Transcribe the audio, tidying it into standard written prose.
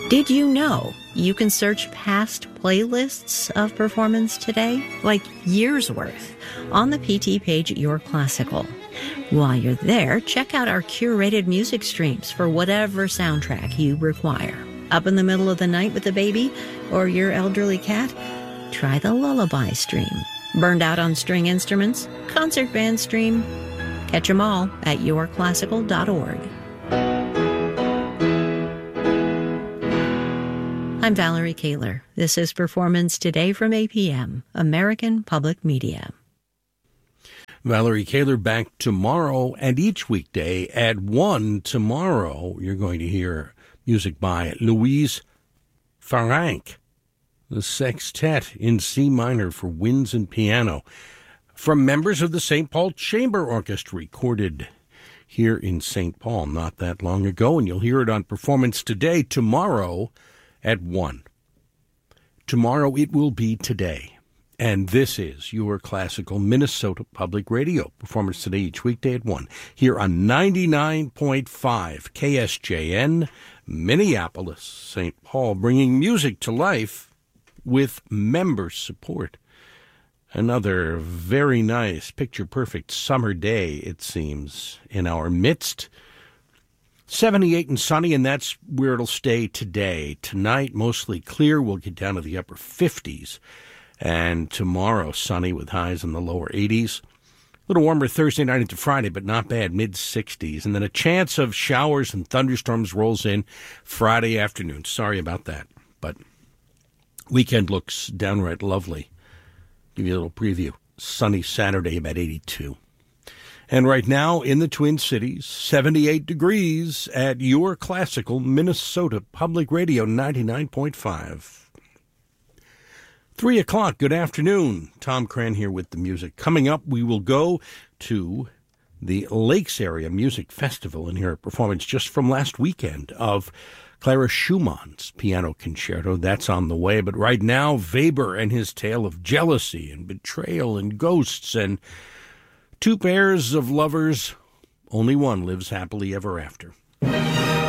Did you know you can search past playlists of Performance Today, like years worth, on the PT page at Your Classical? While you're there, check out our curated music streams for whatever soundtrack you require. Up in the middle of the night with the baby or your elderly cat? Try the Lullaby stream. Burned out on string instruments? Concert band stream. Catch 'em all at yourclassical.org. I'm Valerie Kaler. This is Performance Today from APM, American Public Media. Valerie Kaler back tomorrow, and each weekday at 1 tomorrow, you're going to hear music by Louise Farranc, the sextet in C minor for winds and piano, from members of the St. Paul Chamber Orchestra, recorded here in St. Paul not that long ago, and you'll hear it on Performance Today tomorrow at 1. Tomorrow it will be today. And this is your classical Minnesota Public Radio. Performance Today each weekday at 1. Here on 99.5 KSJN, Minneapolis, St. Paul, bringing music to life with member support. Another very nice, picture-perfect summer day, it seems, in our midst. 78 and sunny, and that's where it'll stay today. Tonight, mostly clear. We'll get down to the upper 50s. And tomorrow, sunny with highs in the lower 80s. A little warmer Thursday night into Friday, but not bad, mid-60s. And then a chance of showers and thunderstorms rolls in Friday afternoon. Sorry about that, but weekend looks downright lovely. Give you a little preview. Sunny Saturday, about 82. And right now in the Twin Cities, 78 degrees at your classical Minnesota Public Radio 99.5. 3 o'clock, good afternoon. Tom Cran here with the music. Coming up, we will go to the Lakes Area Music Festival and hear a performance just from last weekend of Clara Schumann's Piano Concerto. That's on the way. But right now, Weber and his tale of jealousy and betrayal and ghosts and two pairs of lovers, only one lives happily ever after.